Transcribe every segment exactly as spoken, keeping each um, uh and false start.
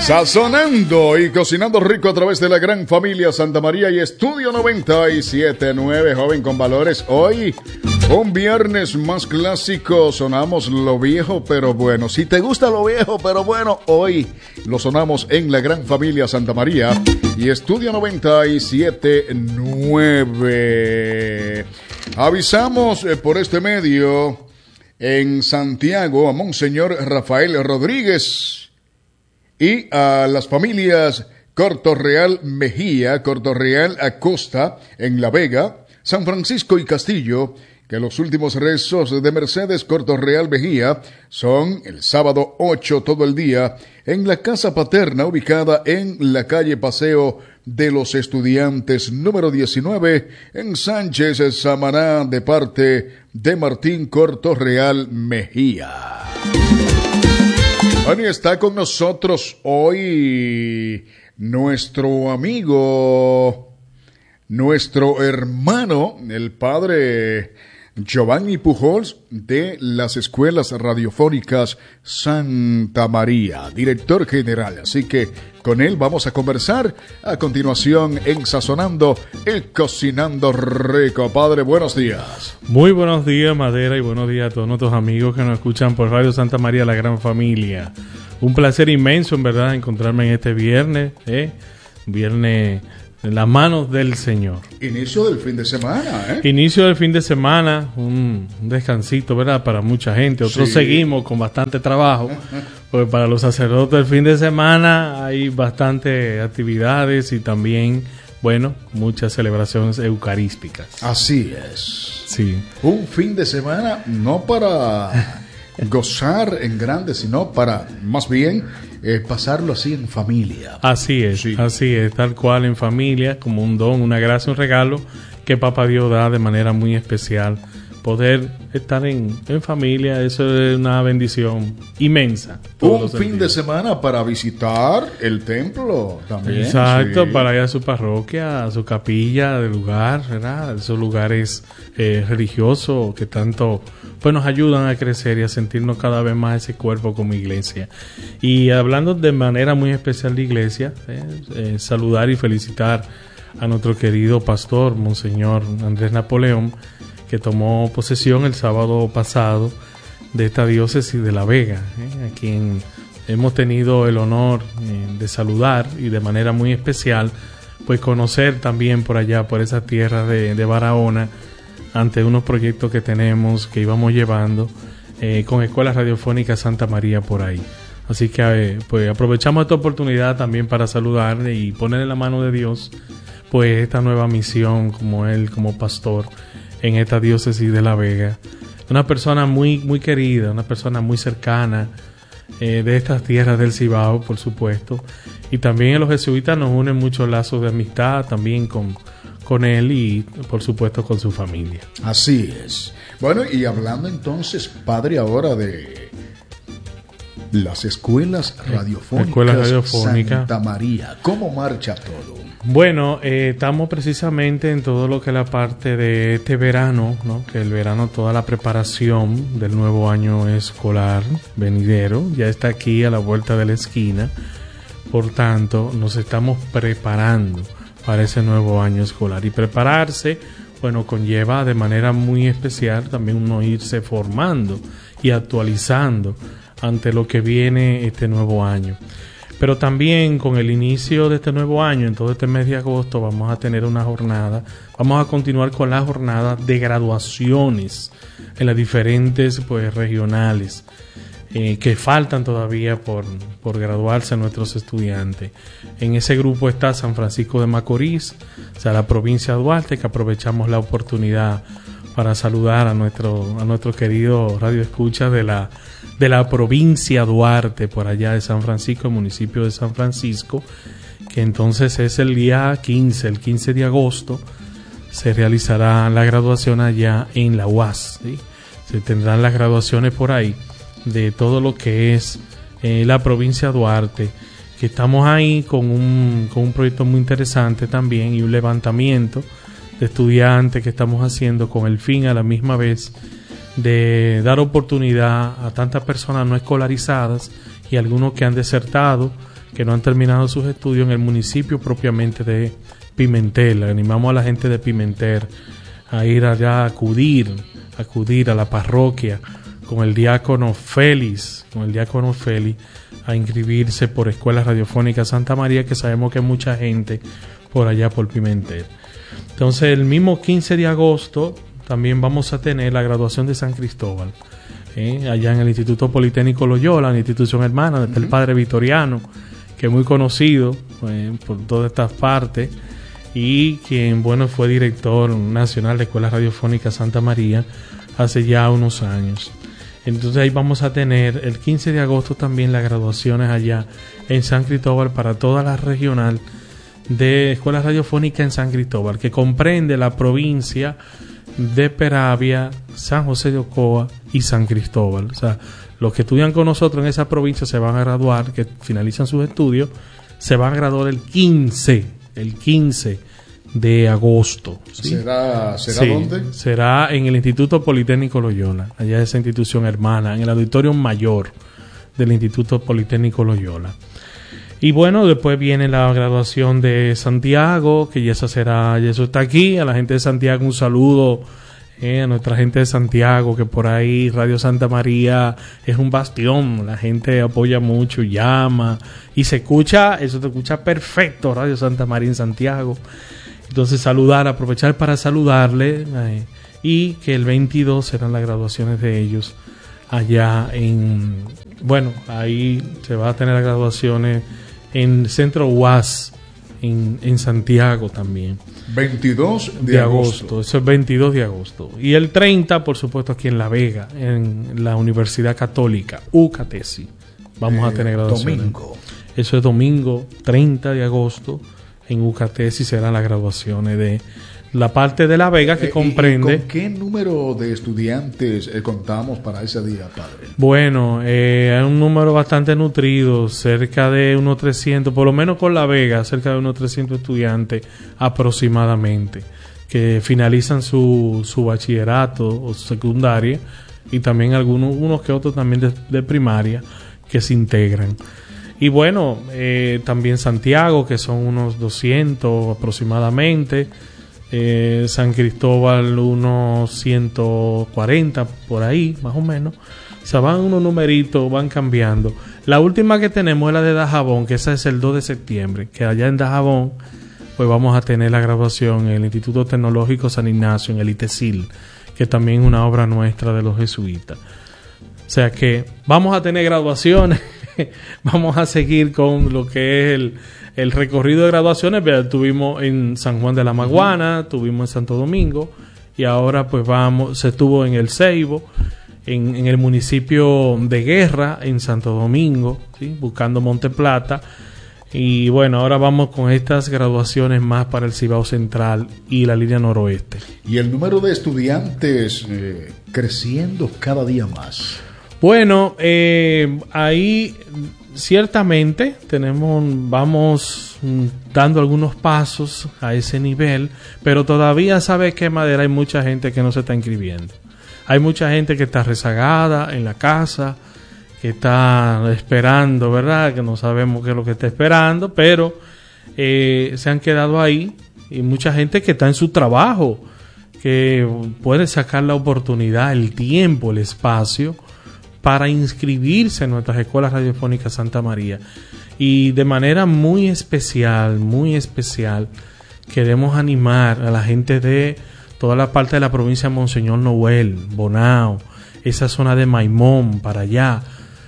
Sazonando y cocinando rico a través de la gran familia Santa María y Estudio noventa y siete punto nueve, joven con valores. Hoy, un viernes más clásico, sonamos lo viejo pero bueno. Si te gusta lo viejo pero bueno, hoy lo sonamos en la gran familia Santa María y Estudio noventa y siete punto nueve. Avisamos eh, por este medio en Santiago a Monseñor Rafael Rodríguez y a las familias Cortorreal Mejía, Cortorreal Acosta en La Vega, San Francisco y Castillo, que los últimos rezos de Mercedes Cortorreal Mejía son el sábado ocho todo el día en la casa paterna ubicada en la calle Paseo de los Estudiantes número diecinueve en Sánchez Samaná, de parte de Martín Cortorreal Mejía. Bueno, y está con nosotros hoy nuestro amigo, nuestro hermano, el padre Giovanni Pujols, de las Escuelas Radiofónicas Santa María, director general. Así que con él vamos a conversar a continuación en Sazonando y Cocinando Rico. Padre, buenos días. Muy buenos días, Madera, y buenos días a todos nuestros amigos que nos escuchan por Radio Santa María, la gran familia. Un placer inmenso, en verdad, encontrarme en este viernes, ¿eh? Viernes en las manos del Señor. Inicio del fin de semana, ¿eh? Inicio del fin de semana, un, un descansito, ¿verdad? Para mucha gente. Otros sí. Seguimos con bastante trabajo, porque para los sacerdotes el fin de semana hay bastantes actividades y también, bueno, muchas celebraciones eucarísticas. Así es. Sí. Un fin de semana no para gozar en grande, sino para, más bien, eh, pasarlo así en familia. Así es, sí. Así es, tal cual, en familia, como un don, una gracia, un regalo que Papá Dios da de manera muy especial. Poder estar en, en familia, eso es una bendición inmensa. Un fin de semana para visitar el templo también. Exacto, sí. Para ir a su parroquia, a su capilla del lugar, ¿verdad? Esos lugares eh, religiosos que tanto pues nos ayudan a crecer y a sentirnos cada vez más ese cuerpo como iglesia. Y hablando de manera muy especial de iglesia, eh, eh, saludar y felicitar a nuestro querido pastor, Monseñor Andrés Napoleón, que tomó posesión el sábado pasado de esta diócesis de La Vega, ¿eh? a quien hemos tenido el honor eh, de saludar y de manera muy especial, pues conocer también por allá, por esas tierras de, de Barahona, ante unos proyectos que tenemos, que íbamos llevando eh, con Escuela Radiofónica Santa María por ahí. Así que eh, pues aprovechamos esta oportunidad también para saludarle y poner en la mano de Dios pues esta nueva misión como él, como pastor, en esta diócesis de La Vega. Una persona muy, muy querida, una persona muy cercana eh, de estas tierras del Cibao, por supuesto. Y también los jesuitas nos unen muchos lazos de amistad también con, con él y, por supuesto, con su familia. Así es. Bueno, y hablando entonces, padre, ahora de las escuelas radiofónicas, Escuela Radiofónica Santa María, ¿cómo marcha todo? Bueno, eh, estamos precisamente en todo lo que es la parte de este verano, ¿no? Que el verano, toda la preparación del nuevo año escolar venidero, ya está aquí a la vuelta de la esquina. Por tanto, nos estamos preparando para ese nuevo año escolar. Y prepararse, bueno, conlleva de manera muy especial también uno irse formando y actualizando ante lo que viene este nuevo año. Pero también con el inicio de este nuevo año, en todo este mes de agosto, vamos a tener una jornada, vamos a continuar con la jornada de graduaciones en las diferentes pues regionales eh, que faltan todavía por, por graduarse nuestros estudiantes. En ese grupo está San Francisco de Macorís, o sea, la provincia de Duarte, que aprovechamos la oportunidad para saludar a nuestro, a nuestro querido Radio Escucha de la de la provincia Duarte, por allá de San Francisco, el municipio de San Francisco, que entonces es el día quince, el quince de agosto, se realizará la graduación allá en la U A S, ¿sí? Se tendrán las graduaciones por ahí de todo lo que es eh, la provincia Duarte, que estamos ahí con un, con un proyecto muy interesante también y un levantamiento de estudiantes que estamos haciendo con el fin a la misma vez de dar oportunidad a tantas personas no escolarizadas y algunos que han desertado, que no han terminado sus estudios en el municipio propiamente de Pimentel. Animamos a la gente de Pimentel a ir allá, a acudir, acudir a la parroquia con el diácono Félix, con el diácono Félix, a inscribirse por Escuela Radiofónica Santa María, que sabemos que hay mucha gente por allá por Pimentel. Entonces, el mismo quince de agosto también vamos a tener la graduación de San Cristóbal, ¿eh? allá en el Instituto Politécnico Loyola, una institución hermana, desde uh-huh. el padre Vitoriano, que es muy conocido eh, por todas estas partes, y quien, bueno, fue director nacional de Escuela Radiofónica Santa María hace ya unos años. Entonces ahí vamos a tener el quince de agosto también las graduaciones allá en San Cristóbal para toda la regional de Escuela Radiofónica en San Cristóbal, que comprende la provincia de Peravia, San José de Ocoa y San Cristóbal. O sea, los que estudian con nosotros en esa provincia se van a graduar, que finalizan sus estudios, se van a graduar el quince, el quince de agosto. ¿Sí? ¿Será, será sí, dónde? Será en el Instituto Politécnico Loyola, allá de esa institución hermana, en el auditorio mayor del Instituto Politécnico Loyola. Y bueno, después viene la graduación de Santiago, que ya esa será, ya eso está aquí. A la gente de Santiago un saludo, eh, a nuestra gente de Santiago, que por ahí Radio Santa María es un bastión, la gente apoya mucho, llama y se escucha, eso se escucha perfecto, Radio Santa María en Santiago. Entonces saludar, aprovechar para saludarle, eh, y que el veintidós serán las graduaciones de ellos allá en, bueno, ahí se va a tener las graduaciones en Centro U A S en, en Santiago también. veintidós de, de agosto. agosto. Eso es veintidós de agosto. Y el treinta, por supuesto, aquí en La Vega, en la Universidad Católica, UCATESI. Vamos eh, a tener graduaciones. Domingo. Eso es domingo treinta de agosto. En UCATESI serán las graduaciones de la parte de La Vega, que eh, comprende... ¿Y con qué número de estudiantes eh, contamos para ese día, padre? Bueno, eh, hay un número bastante nutrido, cerca de unos trescientos, por lo menos con La Vega, cerca de unos trescientos estudiantes aproximadamente, que finalizan su, su bachillerato o su secundaria, y también algunos unos que otros también de, de primaria que se integran. Y bueno, eh, también Santiago, que son unos doscientos aproximadamente, eh, San Cristóbal unos ciento cuarenta por ahí, más o menos. O sea, van unos numeritos, van cambiando. La última que tenemos es la de Dajabón, que esa es el dos de septiembre, que allá en Dajabón pues vamos a tener la graduación en el Instituto Tecnológico San Ignacio, en el ITESIL, que también es una obra nuestra de los jesuitas. O sea que vamos a tener graduaciones. Vamos a seguir con lo que es el, el recorrido de graduaciones. Tuvimos en San Juan de la Maguana, uh-huh. tuvimos en Santo Domingo, y ahora pues vamos, se estuvo en El Ceibo, en, en el municipio de Guerra, en Santo Domingo, ¿sí? Buscando Monte Plata. Y bueno, ahora vamos con estas graduaciones más para el Cibao Central y la línea noroeste. Y el número de estudiantes eh, creciendo cada día más. Bueno, eh, ahí ciertamente tenemos, vamos dando algunos pasos a ese nivel, pero todavía, ¿sabe qué, Madera? Hay mucha gente que no se está inscribiendo. Hay mucha gente que está rezagada en la casa, que está esperando, ¿verdad? Que no sabemos qué es lo que está esperando, pero eh, se han quedado ahí. Y mucha gente que está en su trabajo, que puede sacar la oportunidad, el tiempo, el espacio para inscribirse en nuestras escuelas radiofónicas Santa María. Y de manera muy especial, muy especial, queremos animar a la gente de toda la parte de la provincia de Monseñor Noel, Bonao, esa zona de Maimón, para allá.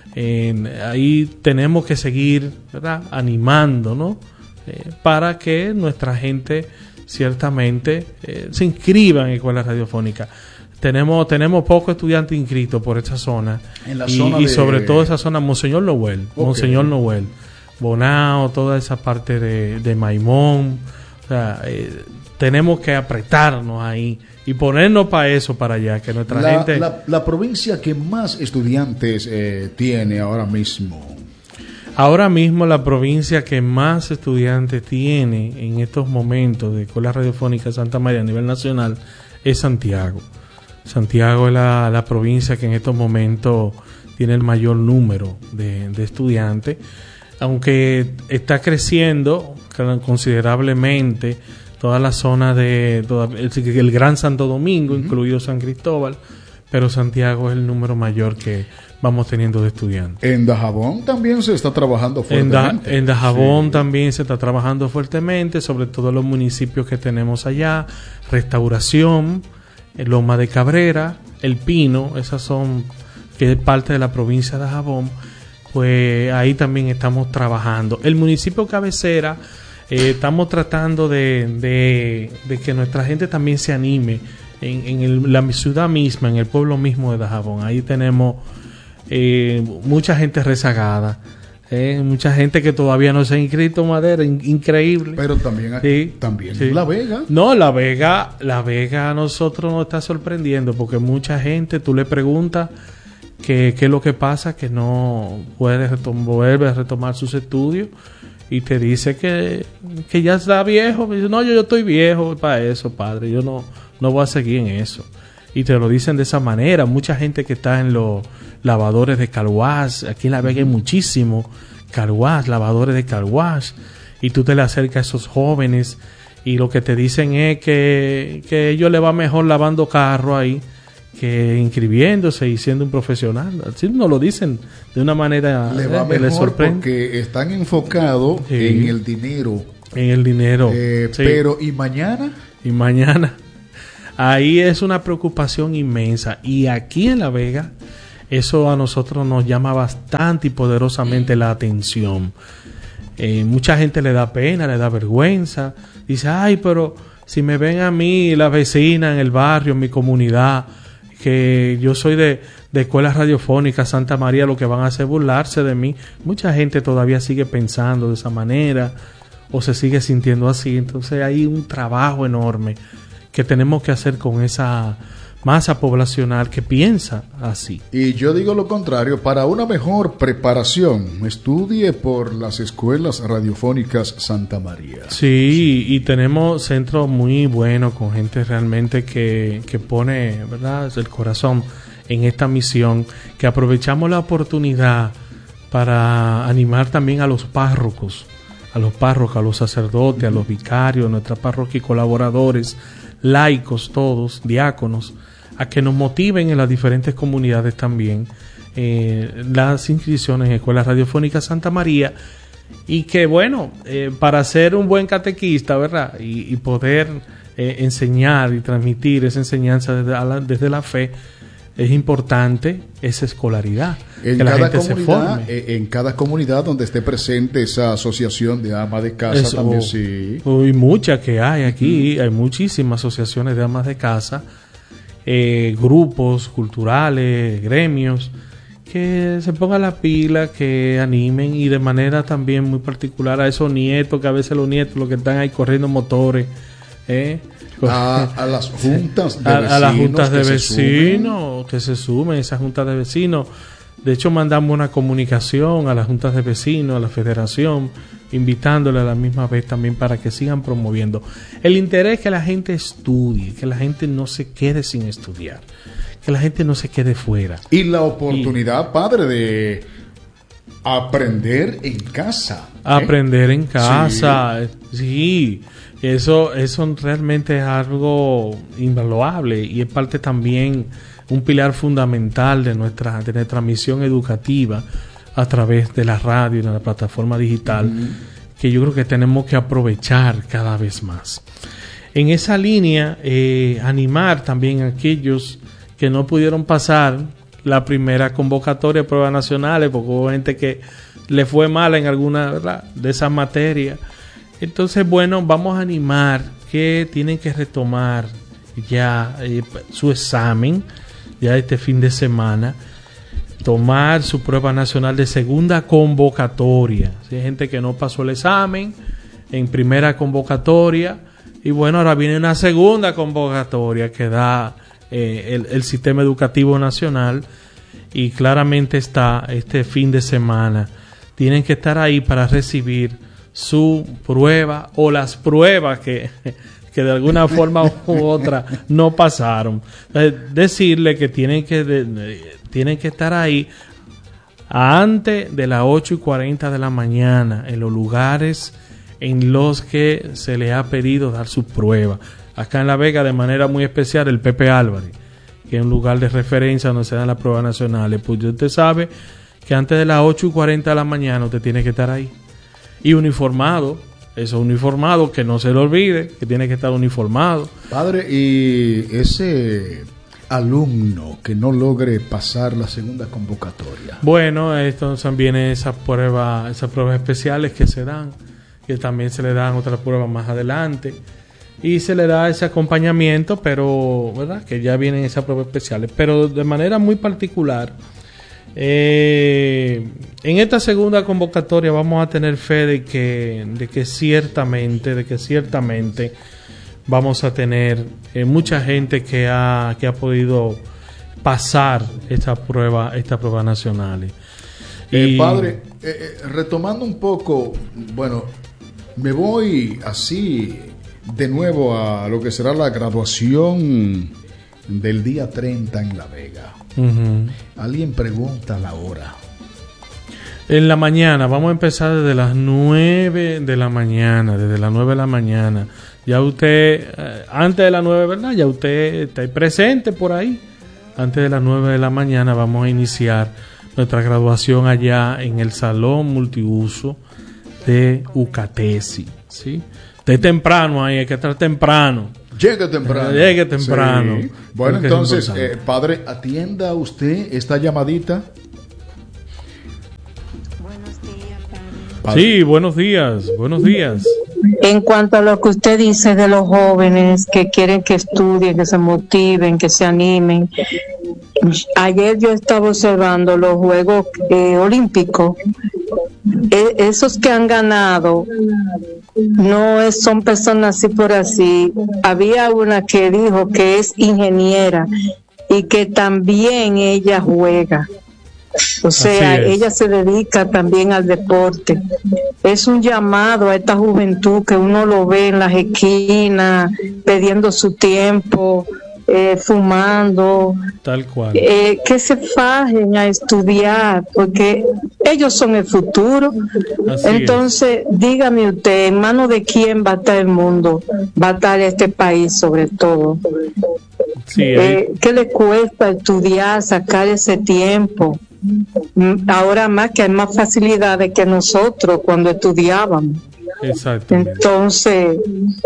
Eh, ahí tenemos que seguir, ¿verdad?, animando, ¿no? Eh, para que nuestra gente ciertamente eh, se inscriba en escuelas radiofónicas. Tenemos, tenemos pocos estudiantes inscritos por esta zona. En la y, zona y de... sobre todo esa zona, Monseñor Noel, okay. Monseñor Noel, Bonao, toda esa parte de, de Maimón. O sea, eh, tenemos que apretarnos ahí y ponernos para eso, para allá, que nuestra la, gente... La, la provincia que más estudiantes eh, tiene ahora mismo. Ahora mismo la provincia que más estudiantes tiene en estos momentos de Escuela Radiofónica Santa María a nivel nacional es Santiago. Santiago es la, la provincia que en estos momentos tiene el mayor número de, de estudiantes. aunque está creciendo considerablemente toda la zona de toda, el, el Gran Santo Domingo, uh-huh. incluido San Cristóbal, pero Santiago es el número mayor que vamos teniendo de estudiantes. En Dajabón también se está trabajando fuertemente. En, da, en Dajabón sí. también se está trabajando fuertemente, sobre todo en los municipios que tenemos allá, Restauración, Loma de Cabrera, El Pino, esas son, que es parte de la provincia de Dajabón, pues ahí también estamos trabajando. El municipio cabecera, eh, estamos tratando de, de, de que nuestra gente también se anime en, en el, la ciudad misma, en el pueblo mismo de Dajabón. Ahí tenemos eh, mucha gente rezagada, eh, mucha gente que todavía no se ha inscrito, Madera, in, increíble. Pero también aquí, sí, también sí. La Vega. No, La Vega, La Vega a nosotros nos está sorprendiendo porque mucha gente, tú le preguntas qué es lo que pasa, que no puede retom- volver a retomar sus estudios y te dice que, que ya está viejo. Me dice, no, yo, yo estoy viejo para eso, padre, yo no, no voy a seguir en eso. Y te lo dicen de esa manera. Mucha gente que está en los lavadores de car wash, aquí en La Vega hay muchísimo car wash, lavadores de car wash, y tú te le acercas a esos jóvenes y lo que te dicen es que, que a ellos les va mejor lavando carro ahí que inscribiéndose y siendo un profesional. Así nos lo dicen de una manera le va que mejor les sorprende, porque están enfocados sí. en el dinero. En el dinero. Eh, sí. Pero, ¿y mañana? Y mañana. Ahí es una preocupación inmensa. Y aquí en La Vega, eso a nosotros nos llama bastante y poderosamente la atención. Eh, mucha gente le da pena, le da vergüenza. Dice, ay, pero si me ven a mí, la vecina en el barrio, en mi comunidad, que yo soy de, de Escuela Radiofónica Santa María, lo que van a hacer es burlarse de mí. Mucha gente todavía sigue pensando de esa manera o se sigue sintiendo así. Entonces hay un trabajo enorme que tenemos que hacer con esa masa poblacional que piensa así. Y yo digo lo contrario, para una mejor preparación, estudie por las escuelas radiofónicas Santa María. Sí, y tenemos centros muy buenos con gente realmente que, que pone, ¿verdad?, el corazón en esta misión, que aprovechamos la oportunidad para animar también a los párrocos, a los párrocos, a los sacerdotes, uh-huh. a los vicarios, nuestra parroquia y colaboradores, laicos todos, diáconos, a que nos motiven en las diferentes comunidades también eh, las inscripciones en Escuela Radiofónica Santa María, y que bueno, eh, para ser un buen catequista, ¿verdad?, y, y poder eh, enseñar y transmitir esa enseñanza desde la, desde la fe, es importante esa escolaridad, en que la cada gente se forme. En cada comunidad donde esté presente esa asociación de amas de casa. Eso, también sí. Hay muchas que hay aquí, uh-huh. hay muchísimas asociaciones de amas de casa, eh, grupos culturales, gremios, que se pongan la pila, que animen, y de manera también muy particular a esos nietos, que a veces los nietos los que están ahí corriendo motores, ¿eh? A, a las juntas de a, vecinos, a las juntas de que vecinos que se sumen, esas juntas de vecinos. De hecho, mandamos una comunicación a las juntas de vecinos, a la federación, invitándole a la misma vez también para que sigan promoviendo el interés, que la gente estudie, que la gente no se quede sin estudiar, que la gente no se quede fuera. Y la oportunidad, y, padre, de aprender en casa. ¿eh? Aprender en casa, sí. sí. Eso, eso realmente es algo invaluable y es parte también, un pilar fundamental de nuestra, de nuestra misión educativa a través de la radio y de la plataforma digital, uh-huh. que yo creo que tenemos que aprovechar cada vez más. En esa línea, eh, animar también a aquellos que no pudieron pasar la primera convocatoria de pruebas nacionales, porque hubo gente que le fue mal en alguna, ¿verdad?, de esas materias. Entonces, bueno, vamos a animar que tienen que retomar ya eh, su examen, ya este fin de semana, tomar su prueba nacional de segunda convocatoria. Si hay gente que no pasó el examen en primera convocatoria, y bueno, ahora viene una segunda convocatoria que da eh, el, el sistema educativo nacional, y claramente está este fin de semana. Tienen que estar ahí para recibir su prueba o las pruebas que, que de alguna forma u otra no pasaron. Entonces, decirle que tienen que de, de, tienen que estar ahí antes de las ocho y cuarenta de la mañana en los lugares en los que se le ha pedido dar su prueba. Acá en La Vega, de manera muy especial, el Pepe Álvarez, que es un lugar de referencia donde se dan las pruebas nacionales. Pues usted sabe que antes de las ocho y cuarenta de la mañana usted tiene que estar ahí. Y uniformado, eso uniformado, que no se le olvide, que tiene que estar uniformado. Padre, y ese alumno que no logre pasar la segunda convocatoria. Bueno, esto también es esas pruebas, esas pruebas especiales que se dan, que también se le dan otras pruebas más adelante. Y se le da ese acompañamiento, pero, ¿verdad? Que ya vienen esas pruebas especiales. Pero de manera muy particular, eh, en esta segunda convocatoria vamos a tener fe de que, de que ciertamente, de que ciertamente vamos a tener eh, mucha gente que ha, que ha podido pasar esta prueba, esta prueba nacionales. Eh, padre, eh, retomando un poco, bueno, me voy así de nuevo a lo que será la graduación del día treinta en La Vega. Uh-huh. Alguien pregunta la hora. En la mañana, vamos a empezar desde las nueve de la mañana, desde las nueve de la mañana. Ya usted, eh, antes de las nueve, ¿verdad? Ya usted está presente por ahí. Antes de las nueve de la mañana vamos a iniciar nuestra graduación allá en el Salón Multiuso de Ucatesi, ¿sí? De temprano ahí, hay que estar temprano. Llegue temprano. Eh, llegue temprano. Sí. Bueno, entonces, eh, padre, atienda usted esta llamadita. Buenos días, padre. Sí, buenos días, buenos días. En cuanto a lo que usted dice de los jóvenes que quieren que estudien, que se motiven, que se animen. Ayer yo estaba observando los Juegos eh, Olímpicos. Eh, esos que han ganado no es, son personas así por así. Había una que dijo que es ingeniera y que también ella juega. O sea, ella se dedica también al deporte. Es un llamado a esta juventud que uno lo ve en las esquinas, pidiendo su tiempo, eh, fumando. Tal cual. Eh, que se fajen a estudiar, porque ellos son el futuro. Así Entonces, es. Dígame usted, ¿en manos de quién va a estar el mundo? Va a estar este país, sobre todo. Sí, eh, ¿Qué le cuesta estudiar, sacar ese tiempo? Ahora más que hay más facilidades que nosotros cuando estudiábamos. Exactamente. Entonces,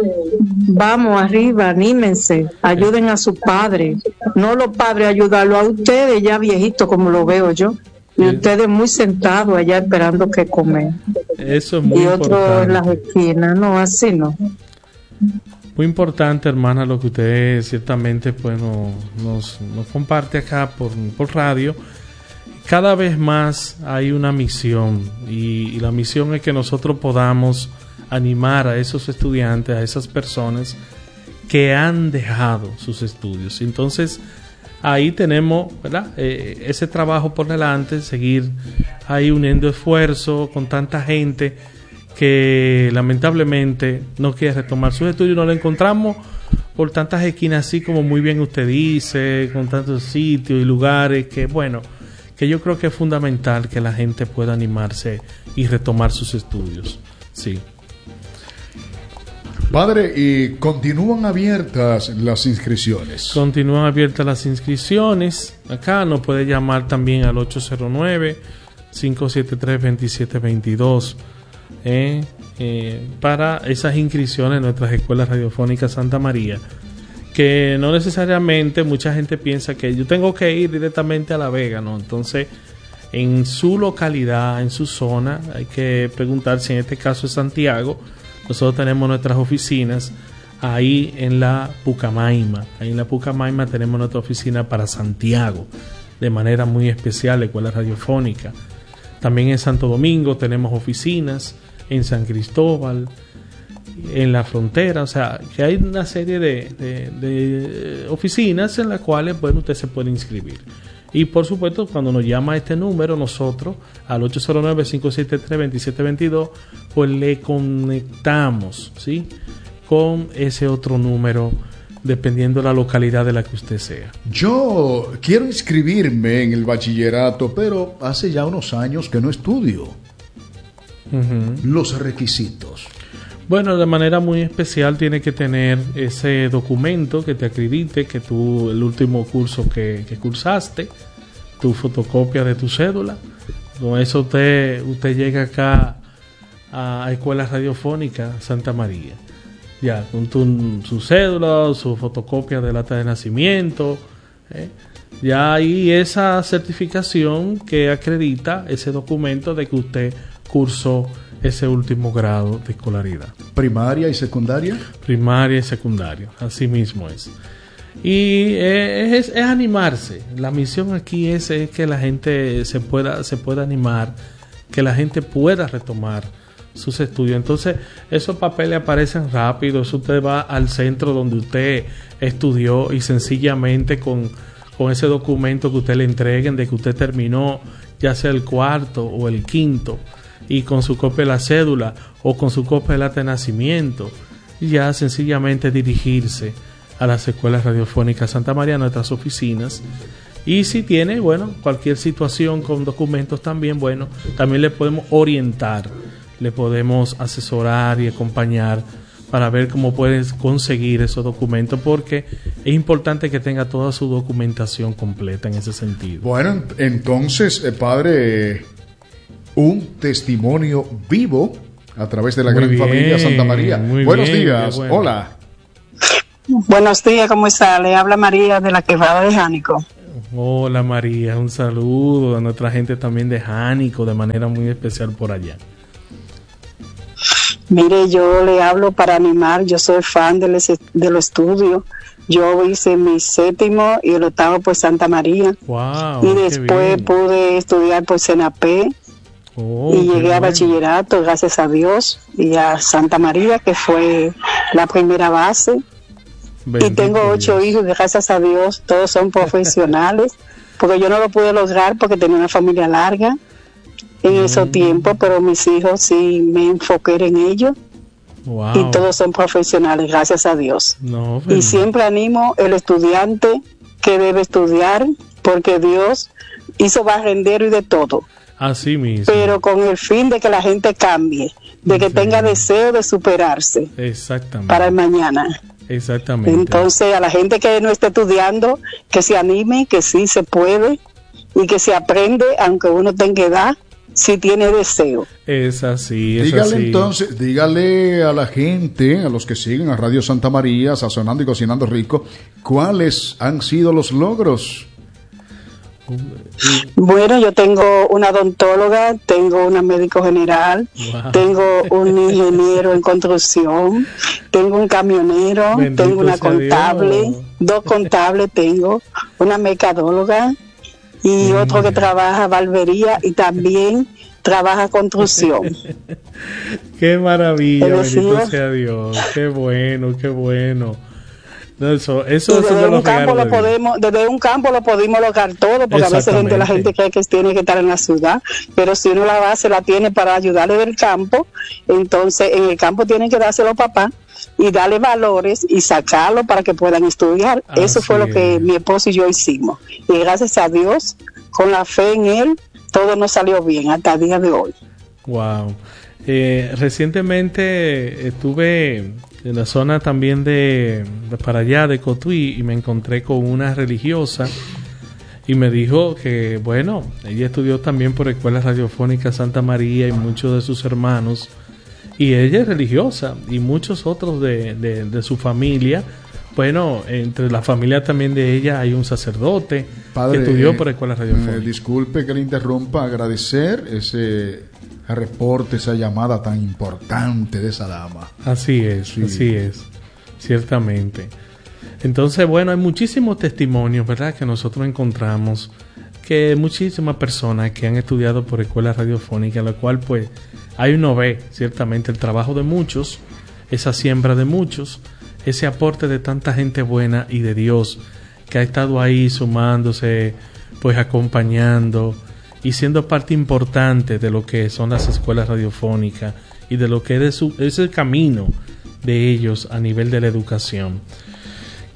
vamos arriba, anímense, ayuden a sus padres. No los padres ayudarlo a ustedes ya viejitos como lo veo yo. Y es, ustedes muy sentados allá esperando que comer. Eso es muy y importante. Y otros en las esquinas, no, así no. Muy importante, hermana, lo que usted ciertamente pues, nos, nos, nos comparte acá por, por radio. Cada vez más hay una misión y, y la misión es que nosotros podamos animar a esos estudiantes, a esas personas que han dejado sus estudios. Entonces, ahí tenemos, ¿verdad? Eh, ese trabajo por delante, seguir ahí uniendo esfuerzos con tanta gente que lamentablemente no quiere retomar sus estudios. Nos lo encontramos por tantas esquinas, así como muy bien usted dice, con tantos sitios y lugares que, bueno, que yo creo que es fundamental que la gente pueda animarse y retomar sus estudios. Sí. Padre, ¿y continúan abiertas las inscripciones? Continúan abiertas las inscripciones. Acá nos puede llamar también al ocho cero nueve, cinco siete tres, dos siete dos dos eh, eh, para esas inscripciones en nuestras escuelas radiofónicas Santa María. Que no necesariamente mucha gente piensa que yo tengo que ir directamente a La Vega, ¿no? Entonces, en su localidad, en su zona, hay que preguntar si en este caso es Santiago. Nosotros tenemos nuestras oficinas ahí en la Pucamaima. Ahí en la Pucamaima tenemos nuestra oficina para Santiago, de manera muy especial, la escuela radiofónica. También en Santo Domingo tenemos oficinas, en San Cristóbal, en la frontera, o sea, que hay una serie de, de, de oficinas en las cuales, bueno, usted se puede inscribir. Y por supuesto, cuando nos llama a este número, nosotros, al ocho cero nueve, cinco siete tres, dos siete dos dos, pues le conectamos, ¿sí?, con ese otro número dependiendo de la localidad de la que usted sea. Yo quiero inscribirme en el bachillerato, pero hace ya unos años que no estudio. Uh-huh. Los requisitos. Bueno, de manera muy especial tiene que tener ese documento que te acredite que tú, el último curso que, que cursaste, tu fotocopia de tu cédula. Con eso usted, usted llega acá a Escuela Radiofónica Santa María. Ya, con tu, su cédula, su fotocopia del acta de nacimiento. ¿eh? Ya ahí esa certificación que acredita ese documento de que usted cursó ese último grado de escolaridad. ¿Primaria y secundaria? Primaria y secundaria, así mismo es. Y eh, es, es animarse. La misión aquí es, es que la gente se pueda, se pueda animar, que la gente pueda retomar sus estudios. Entonces, esos papeles aparecen rápido. Eso usted va al centro donde usted estudió y sencillamente con, con ese documento que usted le entreguen de que usted terminó, ya sea el cuarto o el quinto, y con su copia de la cédula o con su copia del acta de nacimiento, y ya sencillamente dirigirse a las escuelas radiofónicas Santa María, a nuestras oficinas. Y si tiene, bueno, cualquier situación con documentos también, bueno, también le podemos orientar, le podemos asesorar y acompañar para ver cómo puedes conseguir esos documentos, porque es importante que tenga toda su documentación completa en ese sentido. Bueno, entonces, eh, padre, un testimonio vivo a través de la muy gran bien, familia Santa María. Buenos bien, días, bueno. Hola. Buenos días, ¿cómo está? Le habla María de la Quebrada de Jánico. Hola María, un saludo a nuestra gente también de Jánico, de manera muy especial por allá. Mire, yo le hablo para animar, yo soy fan de los, de los estudios. Yo hice mi séptimo y el octavo por Santa María. Wow, y después pude estudiar por Senapé. Oh, y llegué a bueno. bachillerato, gracias a Dios, y a Santa María, que fue la primera base. Bendito y tengo ocho Dios. hijos, gracias a Dios, todos son profesionales, porque yo no lo pude lograr porque tenía una familia larga en mm. esos tiempos, pero mis hijos sí me enfoqué en ellos. Wow. Y todos son profesionales, gracias a Dios. No, y siempre animo el estudiante que debe estudiar, porque Dios hizo barrendero y de todo. Así mismo. Pero con el fin de que la gente cambie, de que sí. tenga deseo de superarse. Exactamente. Para el mañana. Exactamente. Entonces, a la gente que no esté estudiando, que se anime, que sí se puede y que se aprende, aunque uno tenga edad, si tiene deseo. Es así, es dígale así. entonces, dígale a la gente, a los que siguen a Radio Santa María, Sazonando y Cocinando Rico, ¿cuáles han sido los logros? Bueno, yo tengo una odontóloga, tengo una médico general, wow. tengo un ingeniero en construcción, tengo un camionero, Bendito tengo una contable, Dios. dos contables tengo, una mercadóloga y mm. otro que trabaja barbería y también trabaja construcción. Qué maravilla, bendito sea Dios, qué bueno, qué bueno. No, eso, eso, desde, eso un campo lo podemos, desde un campo lo podemos lograr todo, porque a veces gente, la gente cree que tiene que estar en la ciudad, pero si uno la base la tiene para ayudarle del campo, entonces en el campo tienen que dárselo a papá y darle valores y sacarlo para que puedan estudiar. Así eso fue lo que es. Mi esposo y yo hicimos, y gracias a Dios, con la fe en él, todo nos salió bien hasta el día de hoy. Wow. Eh, recientemente estuve en la zona también de, de para allá de Cotuí y me encontré con una religiosa y me dijo que bueno, ella estudió también por Escuela Radiofónica Santa María y muchos de sus hermanos, y ella es religiosa y muchos otros de, de, de su familia. Bueno, entre la familia también de ella hay un sacerdote Padre, que estudió por Escuela Radiofónica. Eh, disculpe que le interrumpa, agradecer ese reporte, esa llamada tan importante de esa dama. Así es, sí. así es, ciertamente. Entonces, bueno, hay muchísimos testimonios, ¿verdad?, que nosotros encontramos, que muchísimas personas que han estudiado por Escuela Radiofónica, la cual pues ahí uno ve ciertamente el trabajo de muchos, esa siembra de muchos, ese aporte de tanta gente buena y de Dios que ha estado ahí sumándose, pues acompañando y siendo parte importante de lo que son las escuelas radiofónicas y de lo que es, su, es el camino de ellos a nivel de la educación.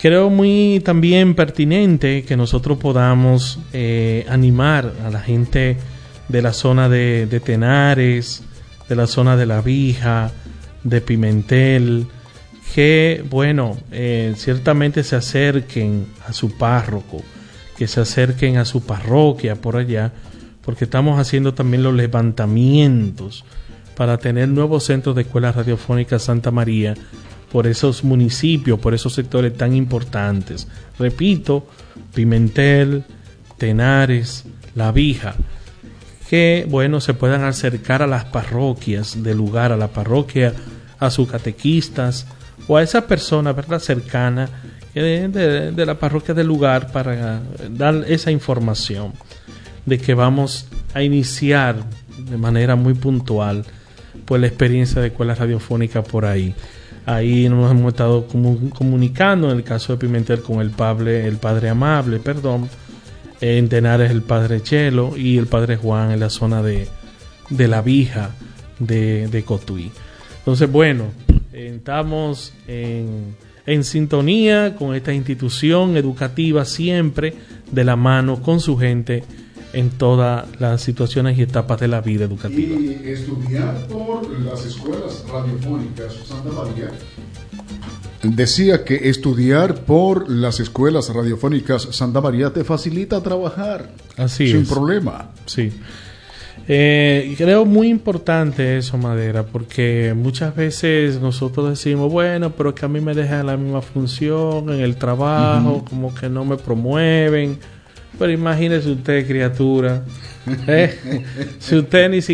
creo muy también pertinente que nosotros podamos eh, animar a la gente de la zona de, de Tenares, de la zona de La Vija, de Pimentel, que, bueno, eh, ciertamente se acerquen a su párroco, que se acerquen a su parroquia por allá, porque estamos haciendo también los levantamientos para tener nuevos centros de escuelas radiofónicas Santa María por esos municipios, por esos sectores tan importantes. Repito, Pimentel, Tenares, La Vija, que, bueno, se puedan acercar a las parroquias del lugar, a la parroquia, a sus catequistas o a esa persona, ¿verdad?, cercana de, de, de la parroquia del lugar, para dar esa información de que vamos a iniciar de manera muy puntual pues la experiencia de escuela radiofónica por ahí. Ahí nos hemos estado comu- comunicando en el caso de Pimentel con el padre, el padre Amable, perdón, en Tenares el padre Chelo y el padre Juan en la zona de, de La Vija de, de Cotuí. Entonces, bueno, estamos en, en sintonía con esta institución educativa, siempre de la mano con su gente en todas las situaciones y etapas de la vida educativa. Y estudiar por las escuelas radiofónicas Santa María. Decía que estudiar por las escuelas radiofónicas Santa María te facilita trabajar. Así sin es. problema. Sí. Eh, creo muy importante eso, Madera, porque muchas veces nosotros decimos, bueno, pero que a mí me dejan la misma función en el trabajo, uh-huh. como que no me promueven. Pero imagínese usted, criatura, ¿eh? Si usted ni siquiera